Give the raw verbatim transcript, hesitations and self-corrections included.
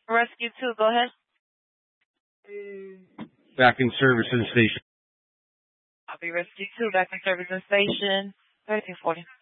Rescue two, go ahead. Back in service in the station. I'll be Rescue two, back in service in station. thirteen forty.